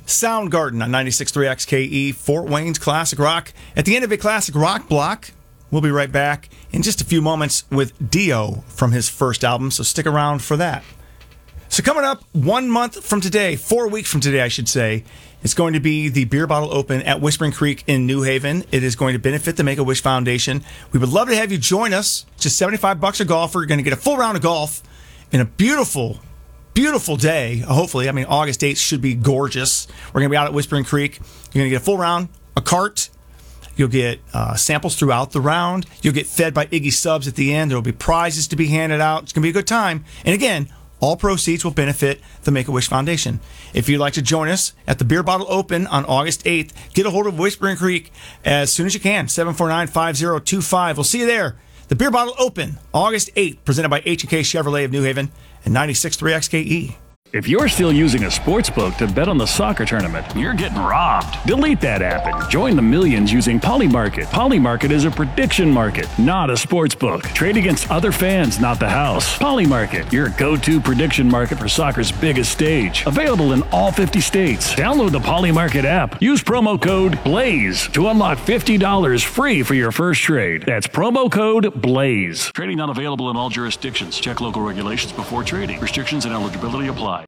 Soundgarden on 96.3 XKE, Fort Wayne's Classic Rock. At the end of a Classic Rock block, we'll be right back in just a few moments with Dio from his first album, so stick around for that. So coming up 1 month from today, 4 weeks from today, I should say, it's going to be the Beer Bottle Open at Whispering Creek in New Haven. It is going to benefit the Make-A-Wish Foundation. We would love to have you join us. Just $75 a golfer. You're going to get a full round of golf in a beautiful day, hopefully. I mean, August 8th should be gorgeous. We're going to be out at Whispering Creek. You're going to get a full round, a cart. You'll get samples throughout the round. You'll get fed by Iggy Subs at the end. There will be prizes to be handed out. It's going to be a good time. And again, all proceeds will benefit the Make-A-Wish Foundation. If you'd like to join us at the Beer Bottle Open on August 8th, get a hold of Whispering Creek as soon as you can, 749-5025. We'll see you there. The Beer Bottle Open, August 8th, presented by H&K Chevrolet of New Haven and 96.3 XKE. If you're still using a sportsbook to bet on the soccer tournament, you're getting robbed. Delete that app and join the millions using Polymarket. Polymarket is a prediction market, not a sportsbook. Trade against other fans, not the house. Polymarket, your go-to prediction market for soccer's biggest stage. Available in all 50 states. Download the Polymarket app. Use promo code BLAZE to unlock $50 free for your first trade. That's promo code BLAZE. Trading not available in all jurisdictions. Check local regulations before trading. Restrictions and eligibility apply.